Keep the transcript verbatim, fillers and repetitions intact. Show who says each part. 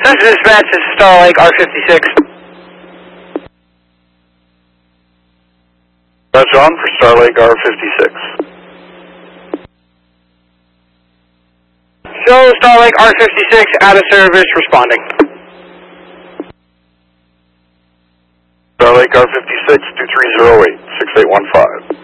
Speaker 1: This is dispatch, this is Starlake R fifty-six.
Speaker 2: That's John for Starlake R fifty-six.
Speaker 1: Show Starlake R fifty-six out of service, responding.
Speaker 2: Starlake R fifty-six, two three zero eight, six eight one five.